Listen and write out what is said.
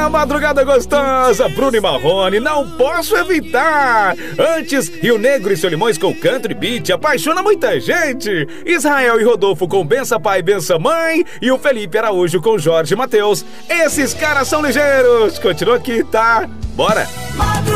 Madrugada gostosa, Bruno e Marrone, não posso evitar. Antes, Rio Negro e seu Limões com Country Beat apaixona muita gente. Israel e Rodolfo com Bença Pai, Bença Mãe. E o Felipe Araújo com Jorge Mateus. Esses caras são ligeiros. Continua aqui, tá? Bora!